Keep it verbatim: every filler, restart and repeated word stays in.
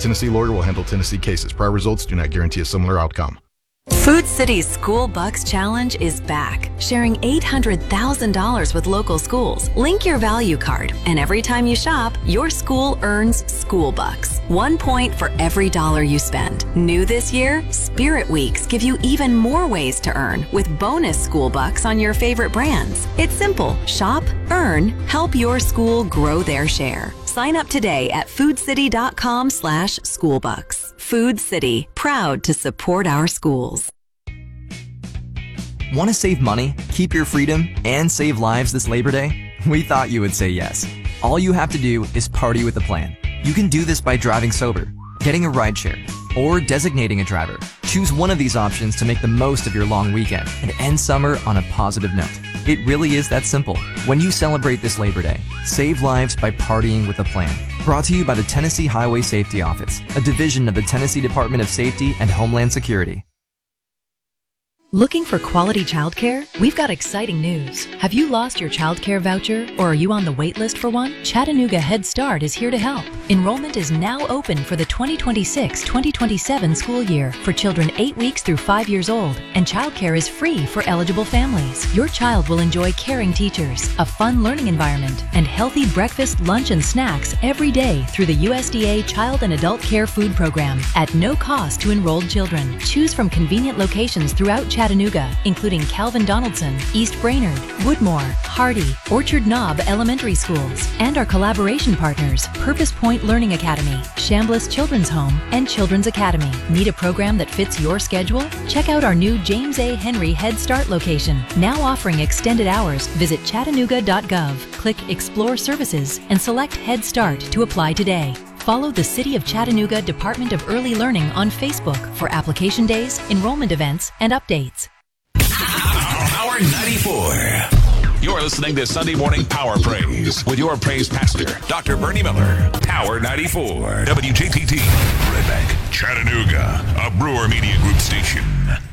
Tennessee lawyer will handle Tennessee cases. Prior results do not guarantee a similar outcome. Food City's School Bucks Challenge is back, sharing eight hundred thousand dollars with local schools. Link your value card, and every time you shop, your school earns School Bucks. One point for every dollar you spend. New this year, Spirit Weeks give you even more ways to earn with bonus School Bucks on your favorite brands. It's simple. Shop, earn, help your school grow their share. Sign up today at foodcity.com slash schoolbucks. Food City, proud to support our schools. Want to save money, keep your freedom, and save lives this Labor Day? We thought you would say yes. All you have to do is party with a plan. You can do this by driving sober, getting a rideshare, or designating a driver. Choose one of these options to make the most of your long weekend and end summer on a positive note. It really is that simple. When you celebrate this Labor Day, save lives by partying with a plan. Brought to you by the Tennessee Highway Safety Office, a division of the Tennessee Department of Safety and Homeland Security. Looking for quality childcare? We've got exciting news. Have you lost your childcare voucher, or are you on the wait list for one? Chattanooga Head Start is here to help. Enrollment is now open for the twenty twenty-six twenty twenty-seven school year for children eight weeks through five years old, and childcare is free for eligible families. Your child will enjoy caring teachers, a fun learning environment, and healthy breakfast, lunch, and snacks every day through the U S D A Child and Adult Care Food Program at no cost to enrolled children. Choose from convenient locations throughout Chattanooga. Chattanooga, including Calvin Donaldson, East Brainerd, Woodmore, Hardy, Orchard Knob Elementary Schools, and our collaboration partners, Purpose Point Learning Academy, Chambliss Children's Home, and Children's Academy. Need a program that fits your schedule? Check out our new James A. Henry Head Start location, now offering extended hours. Visit chattanooga dot gov, click Explore Services, and select Head Start to apply today. Follow the City of Chattanooga Department of Early Learning on Facebook for application days, enrollment events, and updates. Power ninety-four. You're listening to Sunday Morning Power Praise with your praise pastor, Doctor Bernie Miller. Power ninety-four. W J T T. Red Bank, Chattanooga. A Brewer Media Group station.